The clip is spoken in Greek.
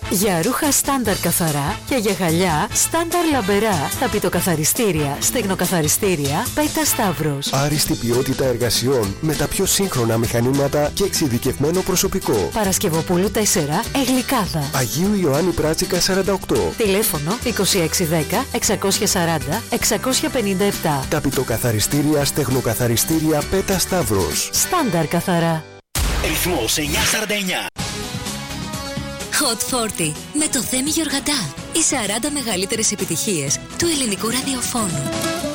Για ρούχα στάνταρ καθαρά και για γυαλιά στάνταρ λαμπερά. Ταπητοκαθαριστήρια, στεγνοκαθαριστήρια, Πέτα Σταύρος. Άριστη ποιότητα εργασιών με τα πιο σύγχρονα μηχανήματα και εξειδικευμένο προσωπικό. Παρασκευοπούλου 4, Εγλικάδα. Αγίου Ιωάννη Πράτσικα 48. Τηλέφωνο 2610 640 657. Ταπητοκαθαριστήρια, στεγνοκαθαριστήρια, Πέτα Σταύρος. Στάνταρ καθαρά. Ρυθμός 949. Hot 40 με το Θέμη Γεωργαντά. Οι 40 μεγαλύτερες επιτυχίες του ελληνικού ραδιοφώνου.